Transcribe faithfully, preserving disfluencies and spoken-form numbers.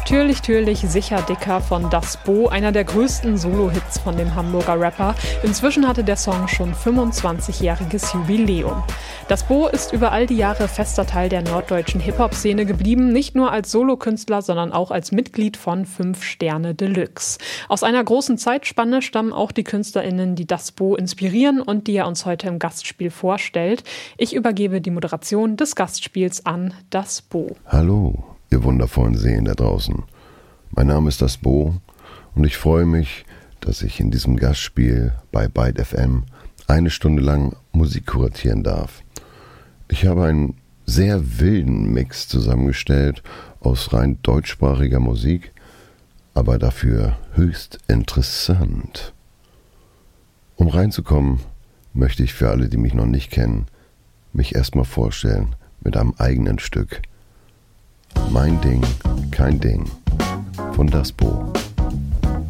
Türlich, türlich, sicher dicker von Das Bo, einer der größten Solo-Hits von dem Hamburger Rapper. Inzwischen hatte der Song schon fünfundzwanzigjähriges Jubiläum. Das Bo ist über all die Jahre fester Teil der norddeutschen Hip-Hop-Szene geblieben, nicht nur als Solokünstler, sondern auch als Mitglied von Fünf Sterne Deluxe. Aus einer großen Zeitspanne stammen auch die KünstlerInnen, die Das Bo inspirieren und die er uns heute im Gastspiel vorstellt. Ich übergebe die Moderation des Gastspiels an Das Bo. Hallo, ihr wundervollen Seelen da draußen. Mein Name ist Das Bo und ich freue mich, dass ich in diesem Gastspiel bei Byte F M eine Stunde lang Musik kuratieren darf. Ich habe einen sehr wilden Mix zusammengestellt aus rein deutschsprachiger Musik, aber dafür höchst interessant. Um reinzukommen, möchte ich für alle, die mich noch nicht kennen, mich erstmal vorstellen mit einem eigenen Stück. Mein Ding, kein Ding von Das Bo.